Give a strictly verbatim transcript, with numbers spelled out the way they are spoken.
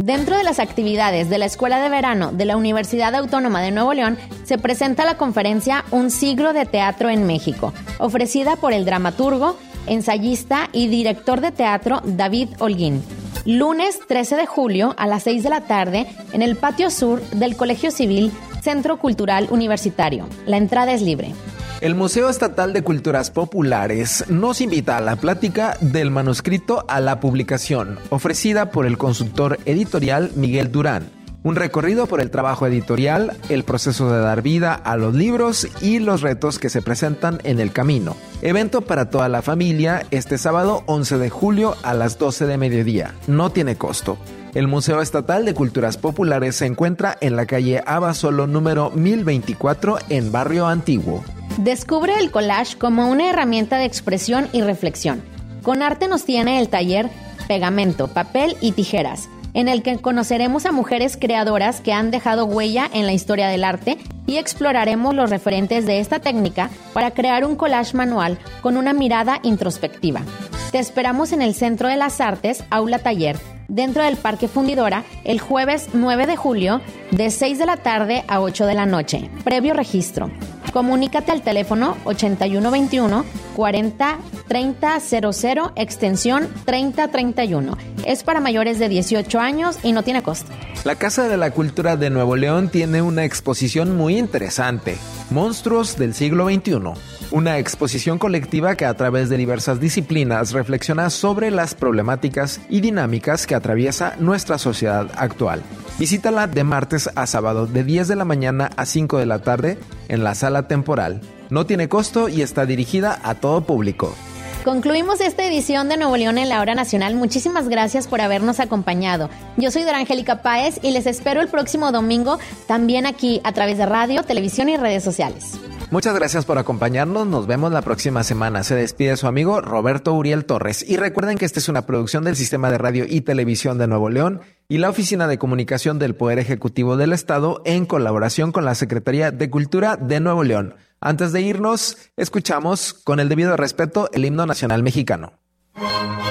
Dentro de las actividades de la Escuela de Verano de la Universidad Autónoma de Nuevo León se presenta la conferencia Un siglo de teatro en México, ofrecida por el dramaturgo, ensayista y director de teatro David Holguín. Lunes trece de julio a las seis de la tarde en el patio sur del Colegio Civil Centro Cultural Universitario. La entrada es libre. El Museo Estatal de Culturas Populares nos invita a la plática del manuscrito a la publicación, ofrecida por el consultor editorial Miguel Durán. Un recorrido por el trabajo editorial, el proceso de dar vida a los libros y los retos que se presentan en el camino. Evento para toda la familia este sábado once de julio a las doce de mediodía. No tiene costo. El Museo Estatal de Culturas Populares se encuentra en la calle Abasolo número mil veinticuatro en Barrio Antiguo. Descubre el collage como una herramienta de expresión y reflexión. Con Arte nos tiene el taller Pegamento, Papel y Tijeras, en el que conoceremos a mujeres creadoras que han dejado huella en la historia del arte y exploraremos los referentes de esta técnica para crear un collage manual con una mirada introspectiva. Te esperamos en el Centro de las Artes, Aula Taller, dentro del Parque Fundidora, el jueves nueve de julio, de seis de la tarde a ocho de la noche, previo registro. Comunícate al teléfono ochenta y uno veintiuno cuarenta treinta cero cero, extensión treinta treinta y uno. Es para mayores de dieciocho años y no tiene costo. La Casa de la Cultura de Nuevo León tiene una exposición muy interesante, Monstruos del siglo veintiuno. Una exposición colectiva que a través de diversas disciplinas reflexiona sobre las problemáticas y dinámicas que atraviesa nuestra sociedad actual. Visítala de martes a sábado de diez de la mañana a cinco de la tarde en la sala temporal. No tiene costo y está dirigida a todo público. Concluimos esta edición de Nuevo León en la Hora Nacional. Muchísimas gracias por habernos acompañado. Yo soy Dora Angélica Páez y les espero el próximo domingo también aquí a través de radio, televisión y redes sociales. Muchas gracias por acompañarnos, nos vemos la próxima semana. Se despide su amigo Roberto Uriel Torres. Y recuerden que esta es una producción del Sistema de Radio y Televisión de Nuevo León y la Oficina de Comunicación del Poder Ejecutivo del Estado en colaboración con la Secretaría de Cultura de Nuevo León. Antes de irnos, escuchamos con el debido respeto el himno nacional mexicano.